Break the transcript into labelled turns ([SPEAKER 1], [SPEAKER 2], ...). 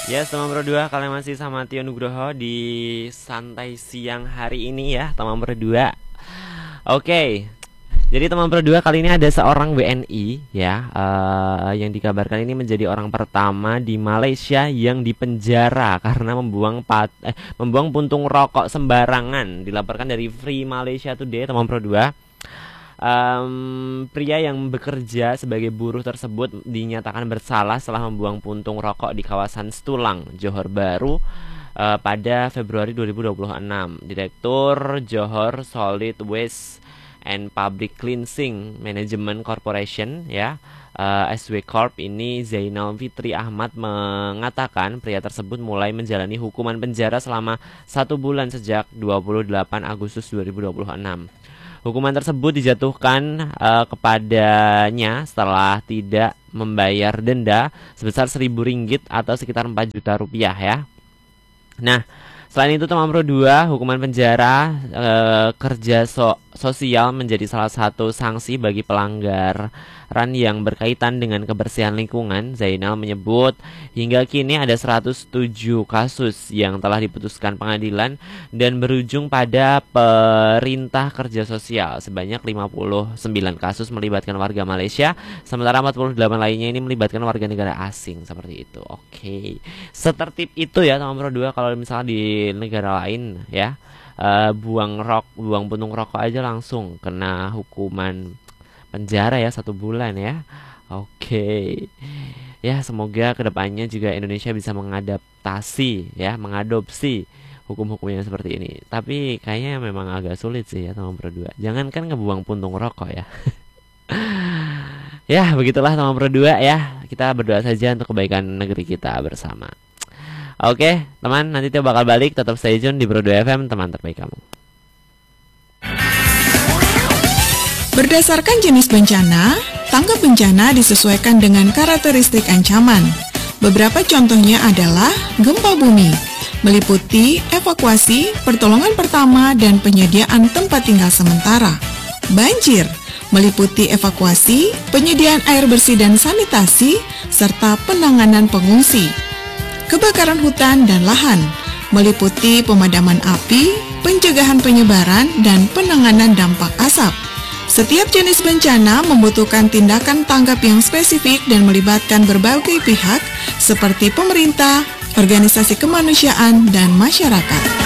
[SPEAKER 1] Ya, teman berdua, kalian masih sama Tio Nugroho di santai siang hari ini ya, teman berdua. Oke, jadi teman berdua, kali ini ada seorang WNI ya, yang dikabarkan ini menjadi orang pertama di Malaysia yang dipenjara karena membuang puntung rokok sembarangan. Dilaporkan dari Free Malaysia Today, teman berdua. Pria yang bekerja sebagai buruh tersebut dinyatakan bersalah setelah membuang puntung rokok di kawasan Stulang, Johor Bahru pada Februari 2026. Direktur Johor Solid Waste and Public Cleansing Management Corporation ya, SW Corp ini, Zainal Fitri Ahmad, mengatakan pria tersebut mulai menjalani hukuman penjara selama 1 bulan sejak 28 Agustus 2026. Hukuman tersebut dijatuhkan kepadanya setelah tidak membayar denda sebesar Rp1.000 atau sekitar 4 juta rupiah ya. Nah, selain itu teman pro 2, hukuman penjara kerja sosial menjadi salah satu sanksi bagi pelanggaran yang berkaitan dengan kebersihan lingkungan. Zainal menyebut hingga kini ada 107 kasus yang telah diputuskan pengadilan dan berujung pada perintah kerja sosial. Sebanyak 59 kasus melibatkan warga Malaysia, sementara 48 lainnya ini melibatkan warga negara asing, seperti itu. Oke, setertib itu ya teman pro 2. Kalau misalnya di negara lain ya, buang puntung rokok aja langsung kena hukuman penjara ya 1 bulan ya. Oke, ya semoga kedepannya juga Indonesia bisa mengadaptasi ya, mengadopsi hukum-hukum yang seperti ini. Tapi kayaknya memang agak sulit sih ya teman berdua. Jangankan ngebuang puntung rokok ya. Ya begitulah teman berdua ya. Kita berdoa saja untuk kebaikan negeri kita bersama. Oke teman, nanti Tio bakal balik. Tetap stay tune di Bro 2 FM, teman terbaik kamu.
[SPEAKER 2] Berdasarkan jenis bencana, tanggap bencana disesuaikan dengan karakteristik ancaman. Beberapa contohnya adalah gempa bumi, meliputi evakuasi, pertolongan pertama, dan penyediaan tempat tinggal sementara. Banjir, meliputi evakuasi, penyediaan air bersih dan sanitasi, serta penanganan pengungsi. Kebakaran hutan dan lahan, meliputi pemadaman api, pencegahan penyebaran, dan penanganan dampak asap. Setiap jenis bencana membutuhkan tindakan tanggap yang spesifik dan melibatkan berbagai pihak seperti pemerintah, organisasi kemanusiaan, dan masyarakat.